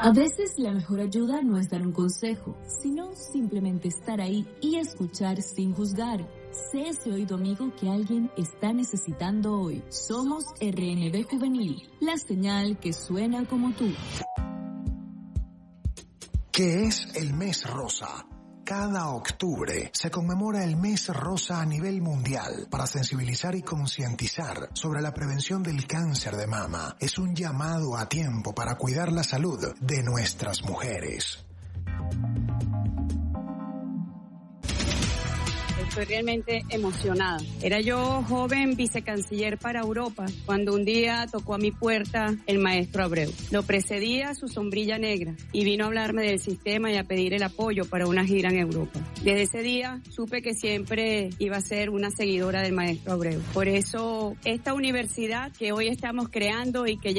A veces la mejor ayuda no es dar un consejo, sino simplemente estar ahí y escuchar sin juzgar. Sé ese oído amigo que alguien está necesitando hoy. Somos RNB Juvenil, la señal que suena como tú. ¿Qué es el mes rosa? Cada octubre se conmemora el mes rosa a nivel mundial para sensibilizar y concientizar sobre la prevención del cáncer de mama. Es un llamado a tiempo para cuidar la salud de nuestras mujeres. Estoy realmente emocionada. Era yo joven vicecanciller para Europa cuando un día tocó a mi puerta el maestro Abreu. Lo precedía su sombrilla negra y vino a hablarme del sistema y a pedir el apoyo para una gira en Europa. Desde ese día supe que siempre iba a ser una seguidora del maestro Abreu. Por eso esta universidad que hoy estamos creando y que